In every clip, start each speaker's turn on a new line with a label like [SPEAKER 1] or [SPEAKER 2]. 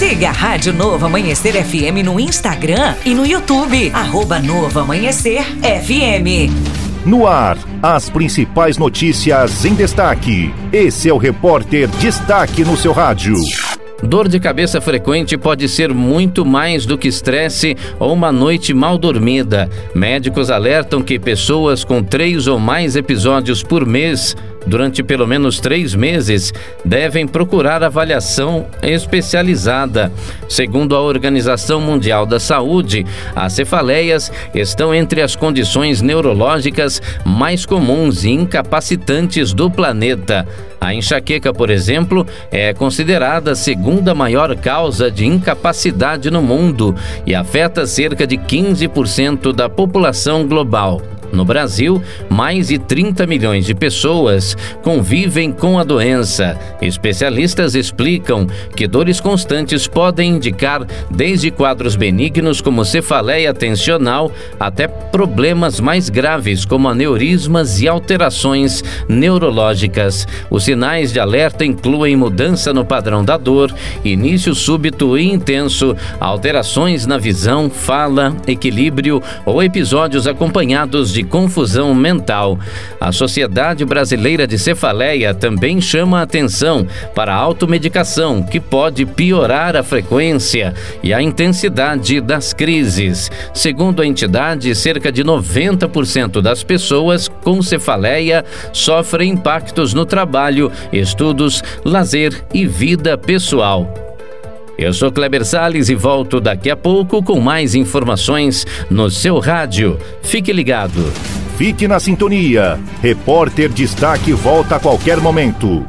[SPEAKER 1] Siga a Rádio Novo Amanhecer FM no Instagram e no YouTube, @Novo Amanhecer FM.
[SPEAKER 2] No ar, as principais notícias em destaque. Esse é o Repórter Destaque no seu rádio.
[SPEAKER 3] Dor de cabeça frequente pode ser muito mais do que estresse ou uma noite mal dormida. Médicos alertam que pessoas com 3 ou mais episódios por mês, durante pelo menos 3 meses, devem procurar avaliação especializada. Segundo a Organização Mundial da Saúde, as cefaleias estão entre as condições neurológicas mais comuns e incapacitantes do planeta. A enxaqueca, por exemplo, é considerada a segunda maior causa de incapacidade no mundo e afeta cerca de 15% da população global. No Brasil, mais de 30 milhões de pessoas convivem com a doença. Especialistas explicam que dores constantes podem indicar desde quadros benignos como cefaleia tensional até problemas mais graves como aneurismas e alterações neurológicas. Os sinais de alerta incluem mudança no padrão da dor, início súbito e intenso, alterações na visão, fala, equilíbrio ou episódios acompanhados de confusão mental. A Sociedade Brasileira de Cefaleia também chama a atenção para a automedicação, que pode piorar a frequência e a intensidade das crises. Segundo a entidade, cerca de 90% das pessoas com cefaleia sofrem impactos no trabalho, estudos, lazer e vida pessoal. Eu sou Kleber Salles e volto daqui a pouco com mais informações no seu rádio. Fique ligado.
[SPEAKER 2] Fique na sintonia. Repórter Destaque volta a qualquer momento.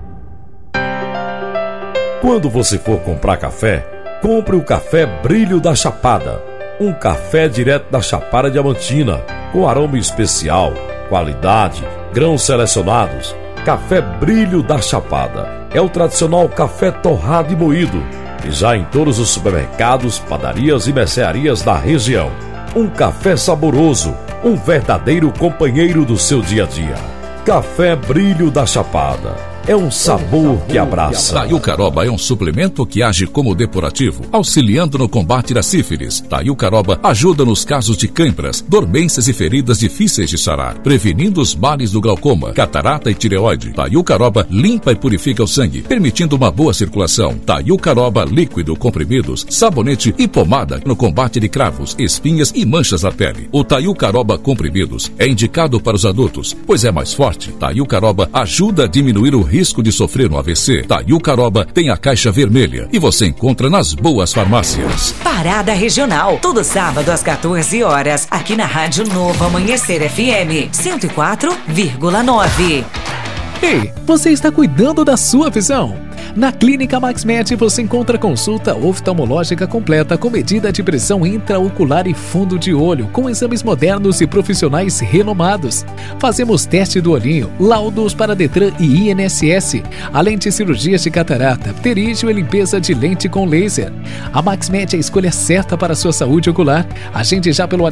[SPEAKER 4] Quando você for comprar café, compre o café Brilho da Chapada. Um café direto da Chapada Diamantina, com aroma especial, qualidade, grãos selecionados. Café Brilho da Chapada é o tradicional café torrado e moído, e já em todos os supermercados, padarias e mercearias da região. Um café saboroso, um verdadeiro companheiro do seu dia a dia. Café Brilho da Chapada. É um sabor que abraça.
[SPEAKER 5] Taiucaroba é um suplemento que age como depurativo, auxiliando no combate da sífilis. Taiucaroba ajuda nos casos de câimbras, dormências e feridas difíceis de sarar, prevenindo os males do glaucoma, catarata e tireoide. Taiucaroba limpa e purifica o sangue, permitindo uma boa circulação. Taiucaroba líquido, comprimidos, sabonete e pomada no combate de cravos, espinhas e manchas na pele. O Taiucaroba comprimidos é indicado para os adultos, pois é mais forte. Taiucaroba ajuda a diminuir o risco de sofrer um AVC. Taiucaroba tem a caixa vermelha e você encontra nas boas farmácias.
[SPEAKER 1] Parada Regional, todo sábado às 14 horas, aqui na Rádio Novo Amanhecer FM 104,9.
[SPEAKER 6] Ei, você está cuidando da sua visão? Na Clínica MaxMed você encontra consulta oftalmológica completa com medida de pressão intraocular e fundo de olho, com exames modernos e profissionais renomados. Fazemos teste do olhinho, laudos para Detran e INSS, além de cirurgias de catarata, pterígio e limpeza de lente com laser. A MaxMed é a escolha certa para a sua saúde ocular. Agende já pelo